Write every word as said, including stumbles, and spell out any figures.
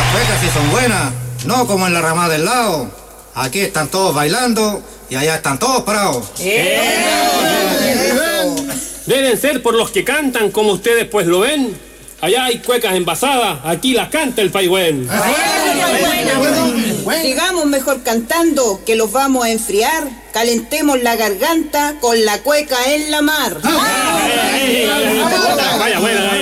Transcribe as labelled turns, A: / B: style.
A: cuecas sí son buenas, no como en la ramada del lado. Aquí están todos bailando y allá están todos parados.
B: Deben ser por los que cantan como ustedes pues lo ven. Allá hay cuecas envasadas, aquí las canta el paigüén.
C: Sigamos mejor cantando, que los vamos a enfriar. Calentemos la garganta con la cueca en la mar.
B: Vaya, bueno,